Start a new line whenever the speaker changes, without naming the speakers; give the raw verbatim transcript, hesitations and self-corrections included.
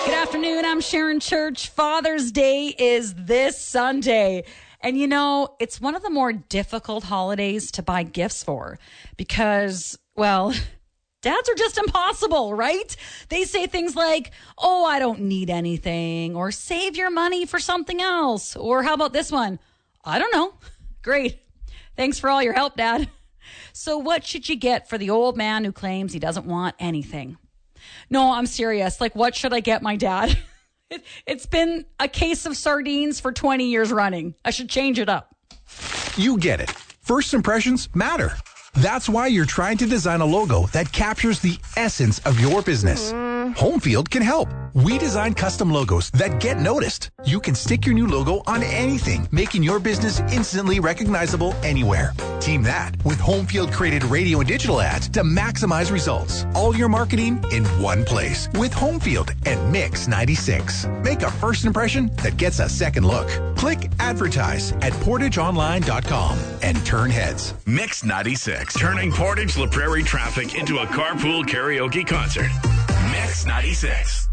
Good afternoon. I'm Sharon Church. Father's Day is this Sunday. And you know, it's one of the more difficult holidays to buy gifts for because, well, dads are just impossible, right? They say things like, oh, I don't need anything, or save your money for something else. Or how about this one? I don't know. Great. Thanks for all your help, Dad. So what should you get for the old man who claims he doesn't want anything? No, I'm serious. Like, what should I get my dad? it, it's been a case of sardines for twenty years running. I should change it up.
You get it. First impressions matter. That's why you're trying to design a logo that captures the essence of your business. Homefield can help. We design custom logos that get noticed. You can stick your new logo on anything, making your business instantly recognizable anywhere. Team that with Homefield created radio and digital ads to maximize results. All your marketing in one place with Homefield and Mix ninety-six. Make a first impression that gets a second look. Click advertise at portage online dot com and turn heads.
Mix ninety-six, turning Portage La Prairie traffic into a carpool karaoke concert. Mix ninety-six.